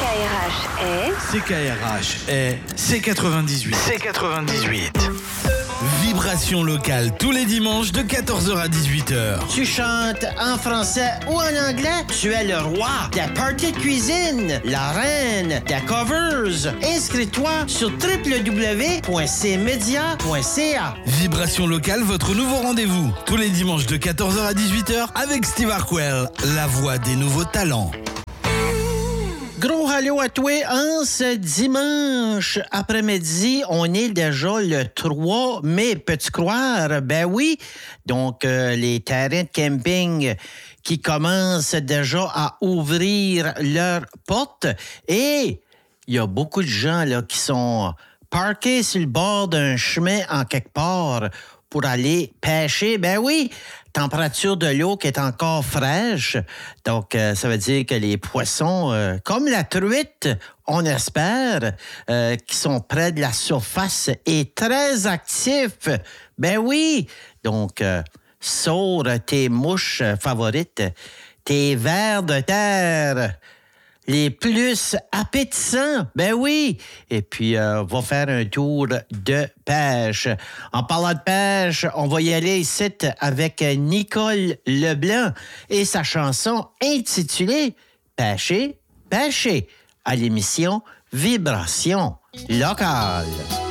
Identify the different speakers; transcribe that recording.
Speaker 1: CKRH est C98. Vibration locale tous les dimanches de 14h à 18h.
Speaker 2: Tu chantes en français ou en anglais? Tu es le roi de la party de cuisine, la reine des covers. Inscris-toi sur www.cmedia.ca.
Speaker 1: Vibration locale, votre nouveau rendez-vous. Tous les dimanches de 14h à 18h avec Steve Harquell, la voix des nouveaux talents.
Speaker 2: Gros allô à toi en ce dimanche après-midi. On est déjà le 3 mai, peux-tu croire? Ben oui. Donc, les terrains de camping qui commencent déjà à ouvrir leurs portes. Et il y a beaucoup de gens là, qui sont parqués sur le bord d'un chemin en quelque part pour aller pêcher. Ben oui, température de l'eau qui est encore fraîche. Donc, ça veut dire que les poissons, comme la truite, on espère, qui sont près de la surface et très actifs. Ben oui. Donc, sors tes mouches favorites, tes vers de terre les plus appétissants, ben oui. Et puis, va faire un tour de pêche. En parlant de pêche, on va y aller ici avec Nicole Leblanc et sa chanson intitulée « Pêcher, pêcher » à l'émission Vibration locale.